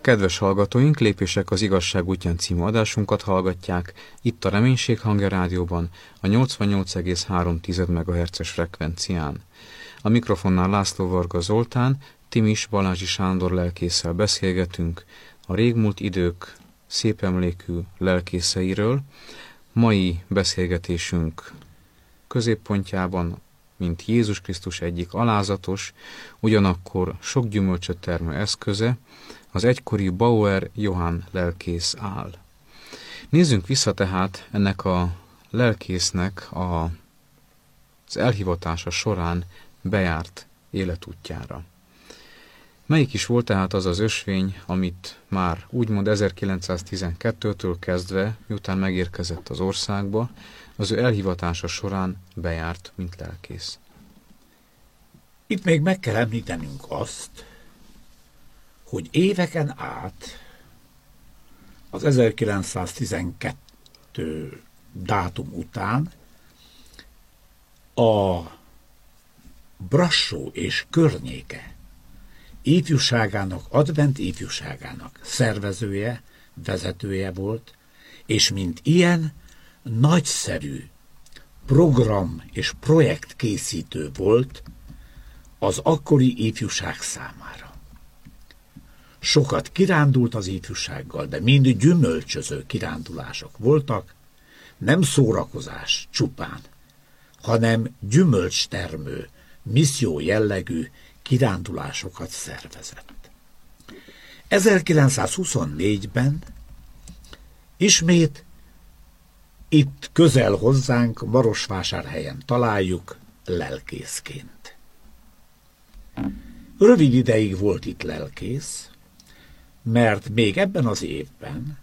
Kedves hallgatóink, Lépések az igazság útján című adásunkat hallgatják, itt a Reménység Hangja Rádióban, a 88,3 MHz-es frekvencián. A mikrofonnál László Varga Zoltán, Timis Balázsi Sándor lelkésszel beszélgetünk a régmúlt idők szép emlékű lelkészeiről. Mai beszélgetésünk középpontjában, mint Jézus Krisztus egyik alázatos, ugyanakkor sok gyümölcsöt termő eszköze, az egykori Bauer Johann lelkész áll. Nézzünk vissza tehát ennek a lelkésznek az elhivatása során bejárt életútjára. Melyik is volt tehát az az ösvény, amit már úgymond 1912-től kezdve, miután megérkezett az országba, az ő elhivatása során bejárt, mint lelkész? Itt még meg kell említenünk azt, hogy éveken át az 1912 dátum után a Brassó és környéke ifjúságának, advent ifjúságának szervezője, vezetője volt, és mint ilyen nagyszerű program és projektkészítő volt az akkori ifjúság számára. Sokat kirándult az ifjúsággal, de mind gyümölcsöző kirándulások voltak, nem szórakozás csupán, hanem gyümölcstermő, misszió jellegű kirándulásokat szervezett. 1924-ben ismét itt közel hozzánk, Marosvásárhelyen találjuk lelkészként. Rövid ideig volt itt lelkész, mert még ebben az évben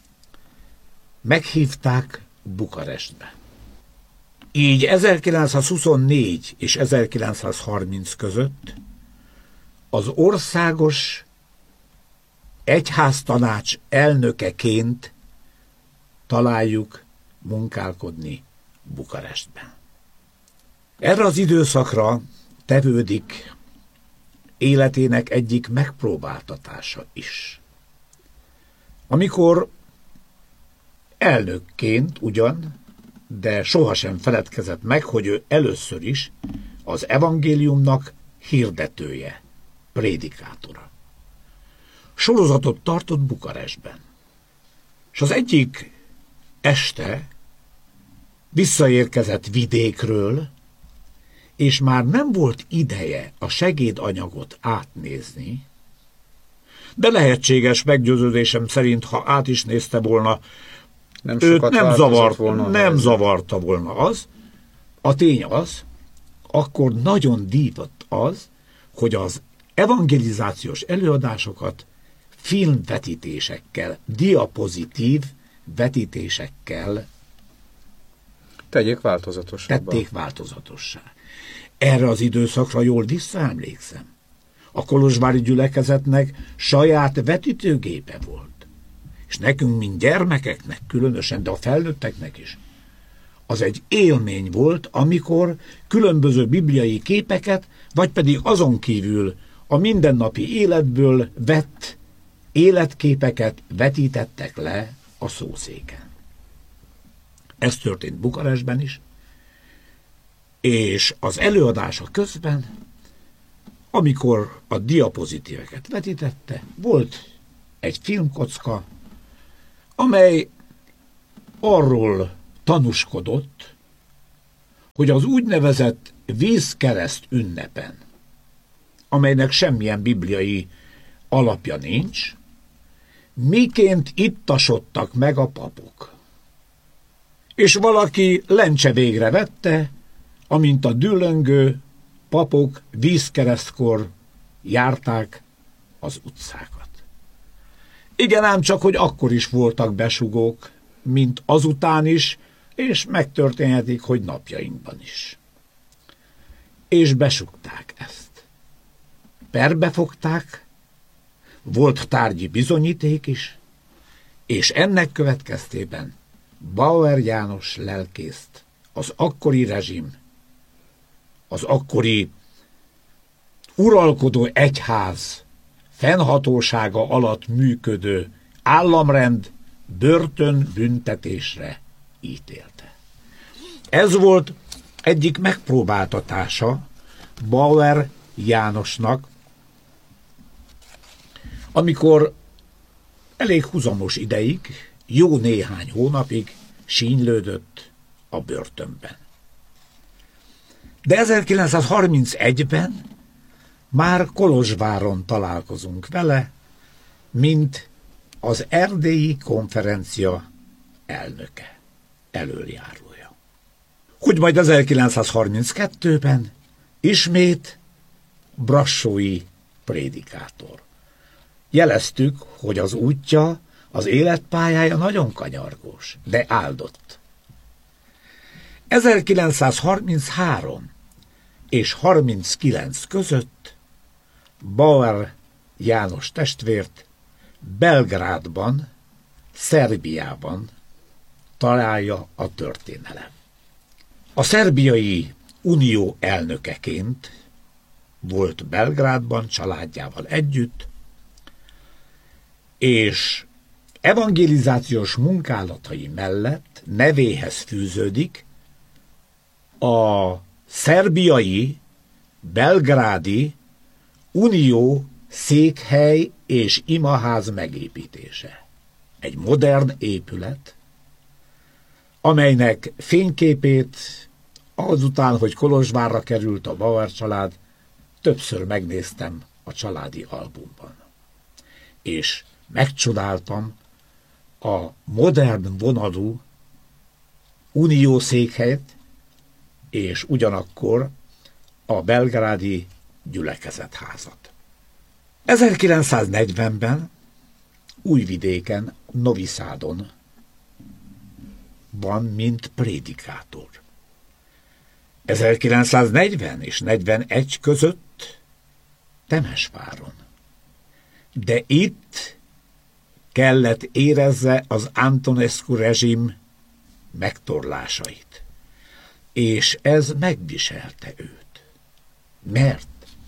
meghívták Bukarestbe. Így 1924 és 1930 között az országos egyháztanács elnökeként találjuk munkálkodni Bukarestben. Erre az időszakra tevődik életének egyik megpróbáltatása is. Amikor elnökként ugyan, de sohasem feledkezett meg, hogy ő először is az evangéliumnak hirdetője, prédikátora. Sorozatot tartott Bukarestben. És az egyik este visszaérkezett vidékről, és már nem volt ideje a segédanyagot átnézni, de lehetséges meggyőződésem szerint, ha át is nézte volna, őt nem zavarta volna az. A tény az, akkor nagyon dívott az, hogy az evangelizációs előadásokat filmvetítésekkel, diapozitív vetítésekkel tették változatossá. Erre az időszakra jól visszaemlékszem. A kolozsvári gyülekezetnek saját vetítőgépe volt. És nekünk, mint gyermekeknek különösen, de a felnőtteknek is, az egy élmény volt, amikor különböző bibliai képeket, vagy pedig azon kívül a mindennapi életből vett életképeket vetítettek le a szószéken. Ez történt Bukarestben is, és az előadása közben, amikor a diapozitíveket vetítette, volt egy filmkocka, amely arról tanúskodott, hogy az úgynevezett vízkereszt ünnepen, amelynek semmilyen bibliai alapja nincs, miként ittasodtak meg a papok. És valaki lencse végre vette, amint a düllöngő papok vízkeresztkor járták az utcákat. Igen, ám csak, hogy akkor is voltak besugók, mint azután is, és megtörténhetik, hogy napjainkban is. És besugták ezt. Perbe fogták, volt tárgyi bizonyíték is, és ennek következtében Bauer János lelkészt az akkori rezsim, az akkori uralkodó egyház fennhatósága alatt működő államrend börtönbüntetésre ítélte. Ez volt egyik megpróbáltatása Bauer Jánosnak, amikor elég húzamos ideig, jó néhány hónapig sínylődött a börtönben. De 1931-ben már Kolozsváron találkozunk vele, mint az erdélyi konferencia elnöke, elöljárója. Hogy majd 1932-ben ismét brassói prédikátor. Jeleztük, hogy az útja, az életpályája nagyon kanyargós, de áldott. 1933 és 39 között Bauer János testvért Belgrádban, Szerbiában találja a történelem. A szerbiai unió elnökeként volt Belgrádban családjával együtt, és evangelizációs munkálatai mellett nevéhez fűződik a szerbiai, belgrádi unió székhely és imaház megépítése. Egy modern épület, amelynek fényképét azután, hogy Kolozsvárra került a Bauer család, többször megnéztem a családi albumban. És megcsodáltam a modern vonalú unió székhelyet, és ugyanakkor a belgrádi gyülekezetházat. 1940-ben Újvidéken, Novi Sadon van, mint prédikátor. 1940 és 41 között Temesváron. De itt kellett érezze az Antonescu rezsim megtorlásait. És ez megviselte őt. Mert?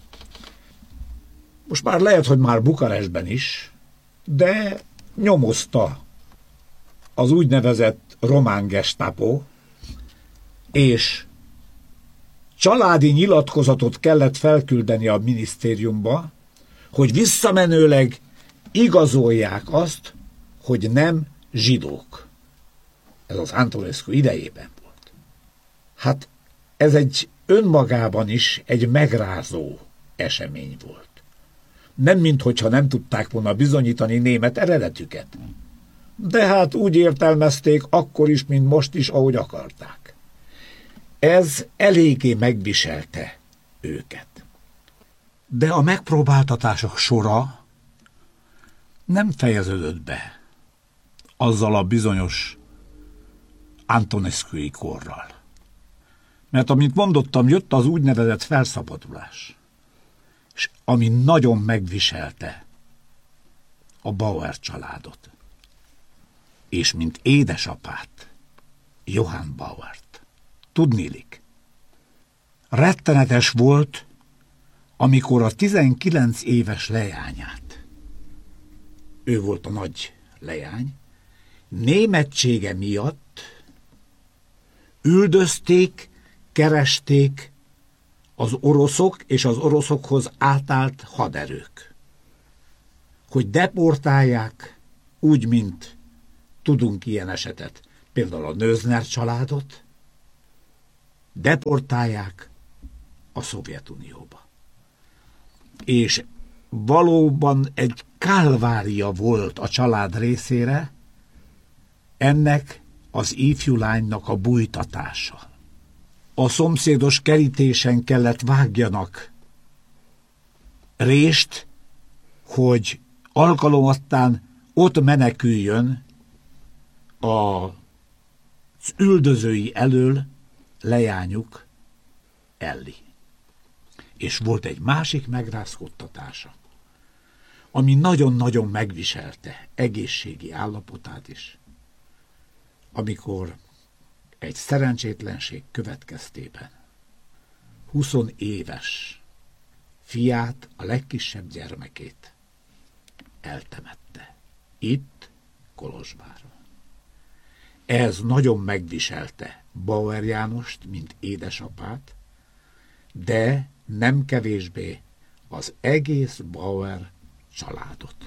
Most már lehet, hogy már Bukarestben is, de nyomozta az úgynevezett román gestapo, és családi nyilatkozatot kellett felküldeni a minisztériumba, hogy visszamenőleg igazolják azt, hogy nem zsidók. Ez az Antonescu idejében volt. Hát ez egy önmagában is egy megrázó esemény volt. Nem minthogyha nem tudták volna bizonyítani német eredetüket. De hát úgy értelmezték akkor is, mint most is, ahogy akarták. Ez eléggé megviselte őket. De a megpróbáltatások sora nem fejeződött be azzal a bizonyos Antonescu-i korral. Mert amint mondottam, jött az úgynevezett felszabadulás, és ami nagyon megviselte a Bauer családot, és mint édesapát, Johann Bauert. Tudniillik, rettenetes volt, amikor a 19 éves leányát, ő volt a nagy leány, németsége miatt üldözték, keresték az oroszok és az oroszokhoz átállt haderők, hogy deportálják, úgy, mint tudunk ilyen esetet, például a Nőzner családot, deportálják a Szovjetunióba. És valóban egy kálvária volt a család részére ennek az ifjú lánynak a bújtatása. A szomszédos kerítésen kellett vágjanak rést, hogy alkalomattán ott meneküljön az üldözői elől leányuk, Elli. És volt egy másik megrázkodtatása, ami nagyon-nagyon megviselte egészségi állapotát is, amikor egy szerencsétlenség következtében 20 éves fiát, a legkisebb gyermekét eltemette. Itt, Kolozsváron. Ez nagyon megviselte Bauer Jánost, mint édesapát, de nem kevésbé az egész Bauer családot.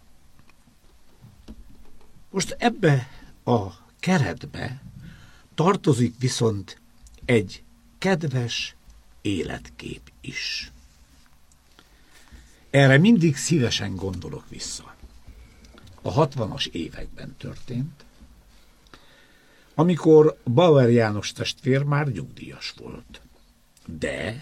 Most ebbe a keretbe tartozik viszont egy kedves életkép is. Erre mindig szívesen gondolok vissza. A 60-as években történt, amikor Bauer János testvér már nyugdíjas volt. De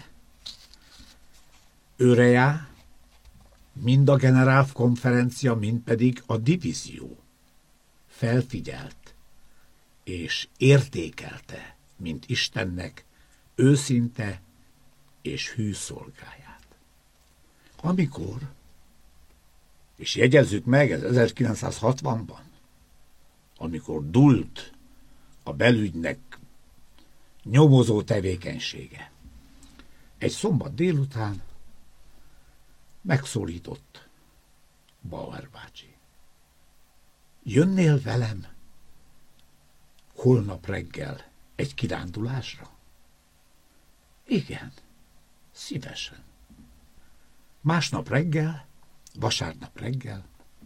őrejá mind a generálkonferencia, mind pedig a divízió felfigyelt és értékelte, mint Istennek őszinte és hű szolgáját. Amikor, és jegyezzük meg, ez 1960-ban, amikor dúlt a belügynek nyomozó tevékenysége, egy szombat délután megszólított Bauer bácsi. Jönnél velem holnap reggel egy kirándulásra? Igen, szívesen. Másnap reggel, vasárnap reggel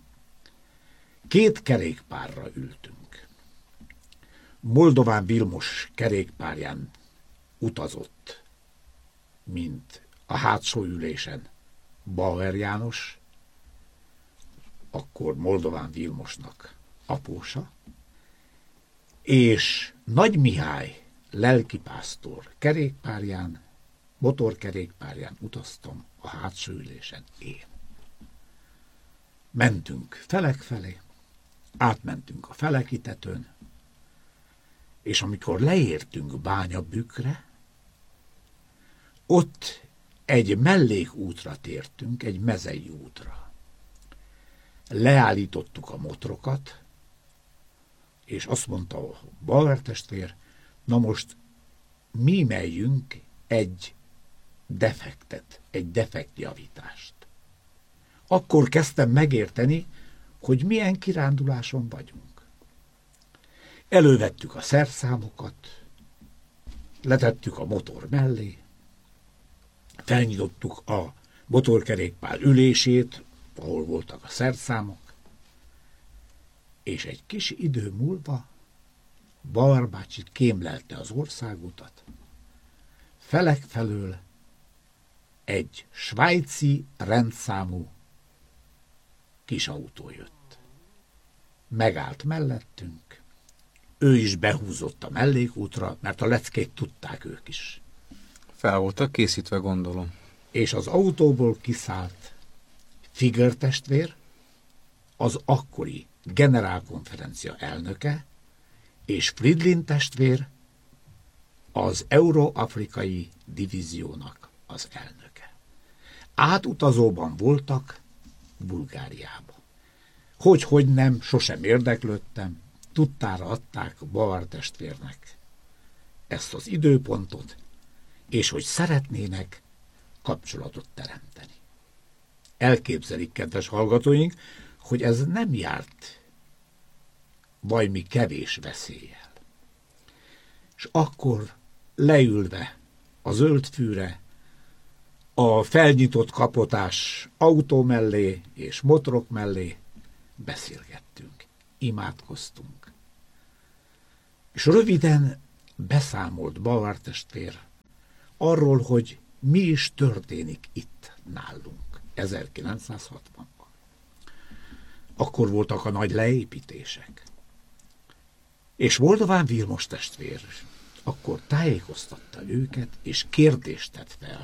2 kerékpárra ültünk. Moldován Vilmos kerékpárján utazott, mint a hátsó ülésen Bauer János, akkor Moldován Vilmosnak apósa, és Nagy Mihály lelkipásztor kerékpárján, motorkerékpárján utaztam a hátsó ülésen én. Mentünk Felek felé, átmentünk a Feleki tetőn, és amikor leértünk Bányabükkre, ott egy mellékútra tértünk, egy mezei útra. Leállítottuk a motorokat, és azt mondta a Bauer testvér, na most mi megyünk egy defektet, egy defektjavítást. Akkor kezdtem megérteni, hogy milyen kiránduláson vagyunk. Elővettük a szerszámokat, letettük a motor mellé, felnyitottuk a motorkerékpár ülését, ahol voltak a szerszámok, és egy kis idő múlva Bauer bácsi kémlelte az országutat. Felek felől egy svájci rendszámú kis autó jött. Megállt mellettünk, ő is behúzott a mellékútra, mert a leckék tudták ők is. Fel voltak készítve, gondolom. És az autóból kiszállt Figer testvér, az akkori generálkonferencia elnöke, és Fridlin testvér, az Euró-afrikai divíziónak az elnöke. Átutazóban voltak Bulgáriába. Hogy nem, sosem érdeklődtem, tudtára adták Bauer testvérnek ezt az időpontot, és hogy szeretnének kapcsolatot teremteni. Elképzelik, kedves hallgatóink, hogy ez nem járt valami kevés veszéllyel. És akkor leülve a zöld fűre, a felnyitott kapotás autó mellé és motorok mellé beszélgettünk, imádkoztunk. És röviden beszámolt Bauer testvér arról, hogy mi is történik itt nálunk 1960-ban. Akkor voltak a nagy leépítések. És Moldován Vilmos testvér akkor tájékoztatta őket, és kérdést tett fel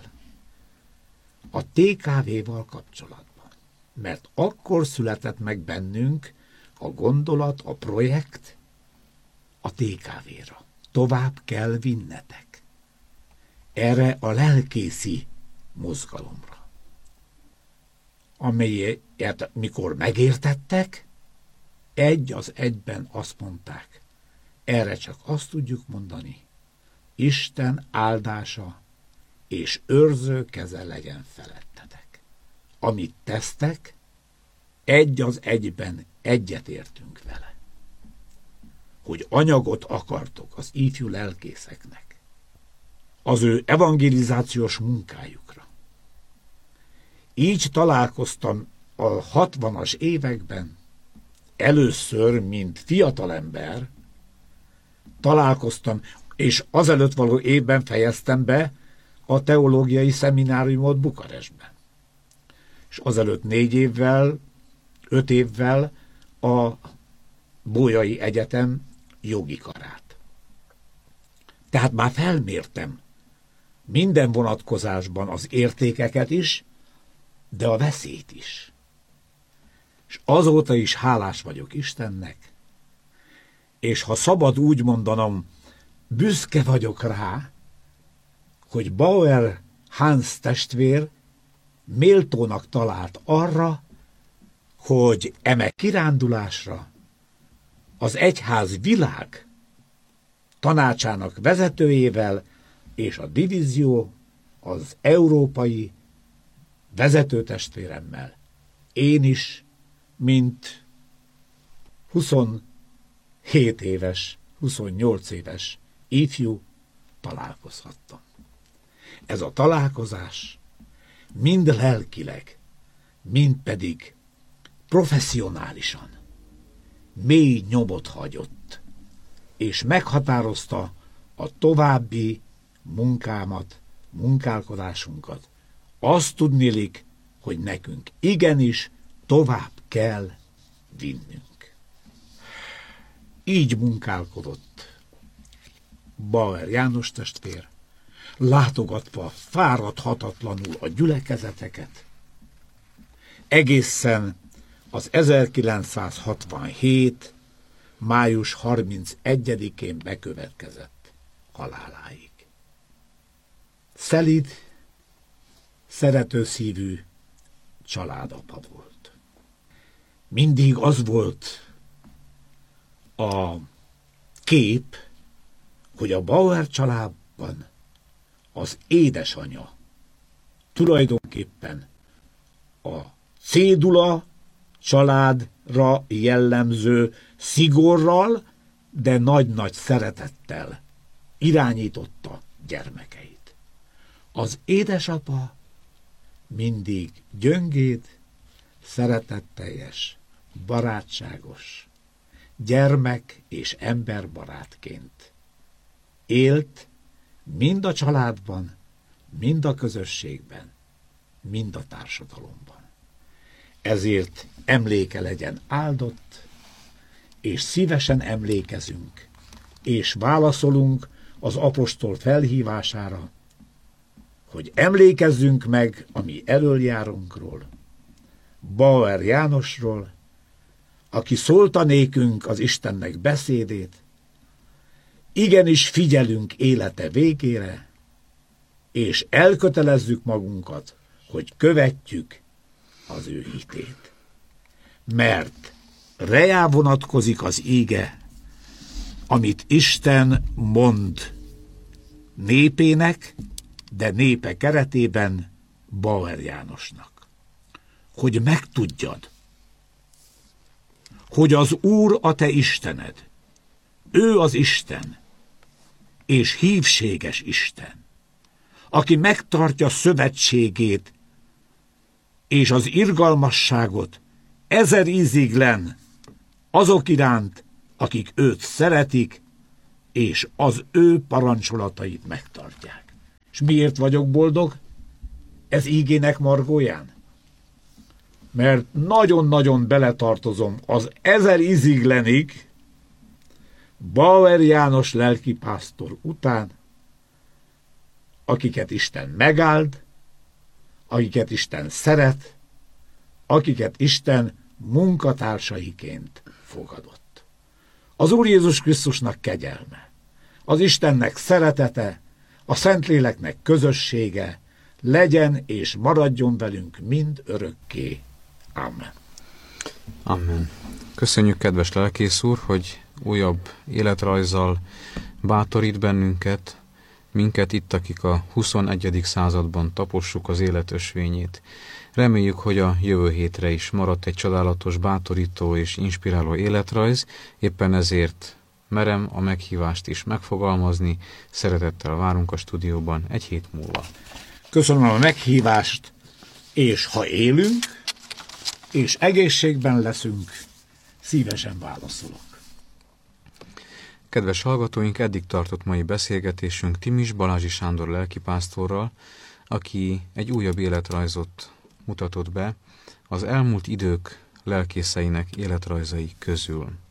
a TKV-val kapcsolatban. Mert akkor született meg bennünk a gondolat, a projekt a TKV-ra. Tovább kell vinnetek. Erre a lelkészi mozgalomra. Amelyet mikor megértettek, egy az egyben azt mondták, erre csak azt tudjuk mondani, Isten áldása és őrző keze legyen felettetek. Amit tesztek, egy az egyben egyetértünk vele, hogy anyagot akartok az ifjú lelkészeknek, az ő evangelizációs munkájukra. Így találkoztam a 60-as években, először, mint fiatalember, találkoztam, és azelőtt való évben fejeztem be a teológiai szemináriumot Bukarestben. És azelőtt 4 évvel, 5 évvel a Bolyai Egyetem jogi karát. Tehát már felmértem minden vonatkozásban az értékeket is, de a veszélyt is. És azóta is hálás vagyok Istennek, és ha szabad úgy mondanom, büszke vagyok rá, hogy Bauer Hans testvér méltónak talált arra, hogy eme kirándulásra az egyház világ tanácsának vezetőjével és a divízió az európai vezetőtestvéremmel én is, mint 27 éves, 28 éves ifjú találkozhattam. Ez a találkozás mind lelkileg, mind pedig professzionálisan mély nyomot hagyott, és meghatározta a további munkámat, munkálkodásunkat. Azt tudniillik, hogy nekünk igenis tovább kell vinnünk. Így munkálkodott Bauer János testvér, látogatva fáradhatatlanul a gyülekezeteket, egészen az 1967. május 31-én bekövetkezett haláláig. Szelíd, szeretőszívű családapa volt. Mindig az volt a kép, hogy a Bauer családban az édesanyja tulajdonképpen a cédula családra jellemző szigorral, de nagy-nagy szeretettel irányította gyermekeit. Az édesapa mindig gyöngéd, szeretetteljes, barátságos, gyermek és emberbarátként élt mind a családban, mind a közösségben, mind a társadalomban. Ezért emléke legyen áldott, és szívesen emlékezünk, és válaszolunk az apostol felhívására, hogy emlékezzünk meg a mi elöljárunkról, Bauer Jánosról, aki szólta nékünk az Istennek beszédét, igenis figyelünk élete végére, és elkötelezzük magunkat, hogy követjük az ő hitét. Mert reá vonatkozik az íge, amit Isten mond népének, de népe keretében Bauer Jánosnak. Hogy megtudjad, hogy az Úr a te Istened, ő az Isten, és hívséges Isten, aki megtartja szövetségét és az irgalmasságot 1000 íziglen azok iránt, akik őt szeretik, és az ő parancsolatait megtartják. És miért vagyok boldog? Ez ígének margóján? Mert nagyon-nagyon beletartozom az 1000 íziglenig Bauer János lelkipásztor után, akiket Isten megáld, akiket Isten szeret, akiket Isten munkatársaiként fogadott. Az Úr Jézus Krisztusnak kegyelme, az Istennek szeretete, a Szentléleknek közössége legyen és maradjon velünk mind örökké. Amen. Amen. Köszönjük, kedves lelkész úr, hogy újabb életrajzzal bátorít bennünket, minket itt, akik a 21. században tapossuk az élet ösvényét. Reméljük, hogy a jövő hétre is maradt egy csodálatos, bátorító és inspiráló életrajz, éppen ezért merem a meghívást is megfogalmazni, szeretettel várunk a stúdióban egy hét múlva. Köszönöm a meghívást, és ha élünk, és egészségben leszünk, szívesen válaszolok. Kedves hallgatóink, eddig tartott mai beszélgetésünk Timis Balázsi Sándor lelkipásztorral, aki egy újabb életrajzot mutatott be az elmúlt idők lelkészeinek életrajzai közül.